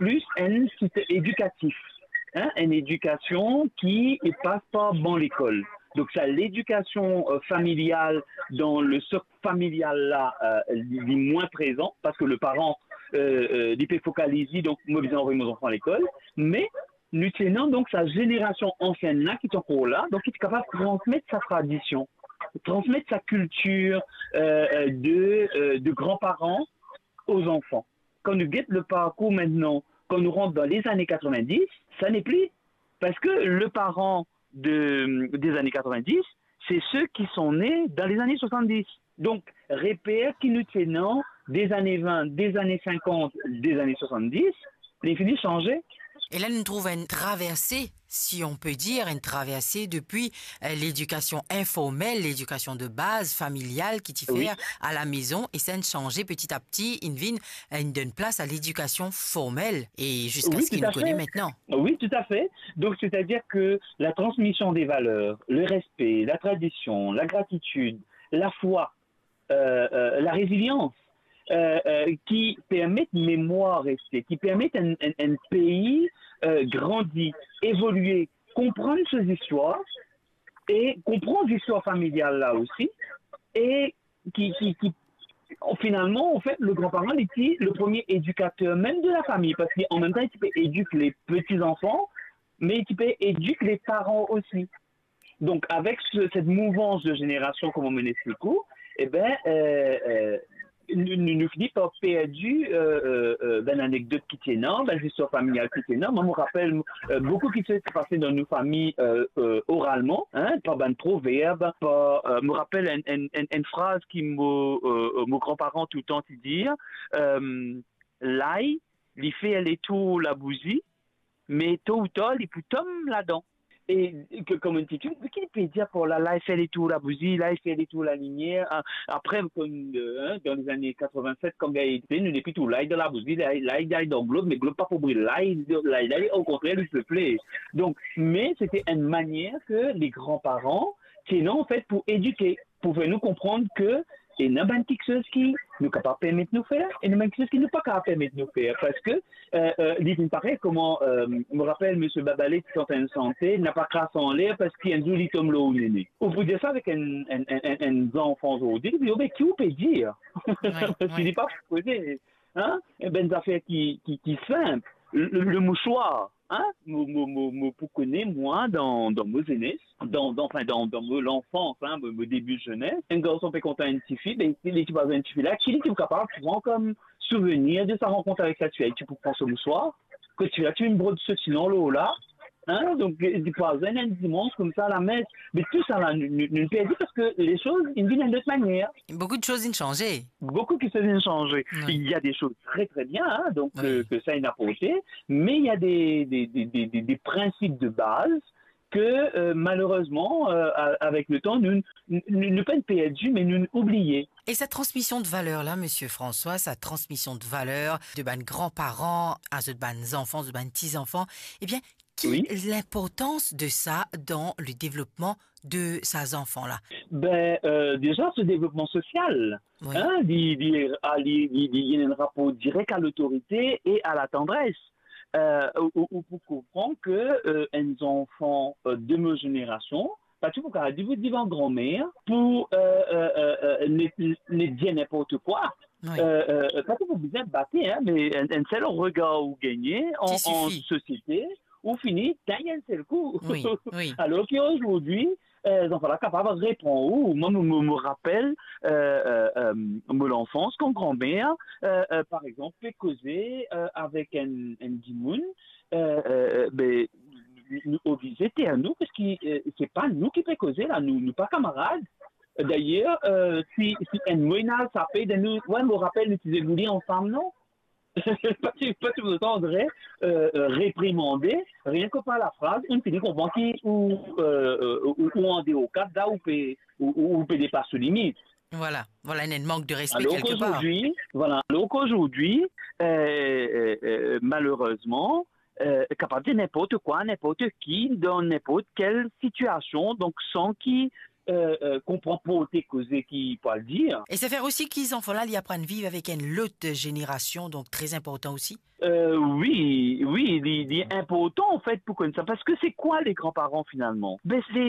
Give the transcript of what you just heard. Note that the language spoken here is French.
plus un site éducatif, hein, une éducation qui passe par bon l'école. Donc, ça, l'éducation familiale dans le socle familial là, est moins présent parce que le parent il peut focaliser, donc, moi, je envoyer mes enfants à l'école, mais nous tenons donc sa génération ancienne là qui est encore là, donc il est capable de transmettre sa tradition, transmettre sa culture de grands-parents aux enfants. Quand nous guettons le parcours maintenant, quand nous rentrons dans les années 90, ça n'est plus. Parce que le parent des années 90, c'est ceux qui sont nés dans les années 70. Donc, repères qui nous tiennent des années 20, des années 50, des années 70, l'infini changé. Et là, nous trouvons une traversée, si on peut dire, une traversée depuis l'éducation informelle, l'éducation de base, familiale, qui t'y fait à la maison, et ça a changé petit à petit, il donne place à l'éducation formelle, et jusqu'à ce qu'il nous connaît maintenant. Oui, tout à fait. Donc, c'est-à-dire que la transmission des valeurs, le respect, la tradition, la gratitude, la foi, la résilience, qui permettent mémoire rester, qui permettent un pays grandir, évoluer, comprendre ses histoires et comprendre l'histoire familiale là aussi, et qui finalement, en fait, le grand-parent était le premier éducateur même de la famille, parce qu'en même temps, il peut éduquer les petits-enfants, mais il peut éduquer les parents aussi. Donc, avec cette mouvance de génération, comme on me l'explique, eh bien, nous finissons par perdu une anecdote qui est énorme, une histoire familiale qui est énorme. Moi, je me rappelle beaucoup qui s'est passé dans nos familles oralement, hein, par un proverbe, par, me rappelle une phrase qui mes grands-parents tout le temps dire, l'ail, il fait elle est tout la bougie, mais tôt ou tard, il peut tomber là-dedans. Et comme un titre, qui peut dire pour là, il fait les tours la bougie, là, il fait les tours la lumière. Après, dans les années 87, comme il a été, nous n'est plus tout là, dans la bougie, là, il est dans le globe, mais le globe pas pour briller, là, au contraire, il se plaît. Donc, mais c'était une manière que les grands-parents, sinon, en fait, pour éduquer, pour faire nous comprendre que et il y a quelque chose qui nous ne pas permettre de nous faire et il y a quelque chose qui ne pas permettre de nous faire parce que il paraît comment me rappelle M. Babalé qui est en santé n'a pas crasse en l'air parce qu'il y a un joli tombe l'eau néné. Ou vous dire ça avec un enfant aujourd'hui, mais qui vous peut dire parce qu'il n'est pas posé, hein, ben des affaires qui simple, le mouchoir. Hein, pour connaître, moi, dans mes aînés, dans l'enfance, hein, mon début de jeunesse, un garçon peut compter une petite fille, ben, il est pas une petite fille là, qui est capable, souvent, comme souvenir de sa rencontre avec sa tuile. Tu peux prendre ce mouchoir, que tu as, tu une brosse de sinon, là, hein, donc, du poison, un dimanche, comme ça, à la messe, mais tout ça, là, nous perdons parce que les choses, ils viennent d'une autre manière. Beaucoup de choses ont changé. Beaucoup qui se viennent changer. Oui. Il y a des choses très, très bien, hein, donc, que ça a apporté, mais il y a des principes de base que, malheureusement, avec le temps, nous ne pas perdu, mais nous oubliés. Et cette transmission de valeurs-là, Monsieur François, sa transmission de valeurs de ban grands-parents à ceux de ban enfants, de ban petits-enfants, eh bien, l'importance de ça dans le développement de ces enfants-là? Ben, déjà, ce développement social, hein, il y a un rapport direct à l'autorité et à la tendresse. Ou pour comprendre que un enfant de ma génération, parce que vous dites en grand-mère pour ne dire n'importe quoi. Parce que vous bien battre, hein, mais un seul regard ou gagner en société, ou fini, t'as un seul coup. Alors qu'aujourd'hui, ils sont capables de répondre. Ou moi, me rappelle l'enfance, quand grand-mère, par exemple, peut causer avec un dimoun, ben, nous obliger à nous, parce que c'est pas nous qui peut causer, là, nous pas camarades. D'ailleurs, si un menace, ça fait de nous, ouais, me rappelle d'utiliser le lit ensemble, non? pas tout le temps réprimander, rien que par la phrase, une finit qu'on banquier ou en des au cap, là, ou peut dépasser limite. Voilà, il manque de respect quelque part. Alors qu'aujourd'hui, malheureusement, capable de n'importe quoi, n'importe qui, dans n'importe quelle situation, donc sans qui comprend pas tes causer qui peut le dire. Et c'est faire aussi qu'ils enfants-là, ils apprennent à vivre avec une autre génération, donc très important aussi. Oui, il est important en fait pour connaître ça. Parce que c'est quoi les grands-parents finalement? Ben,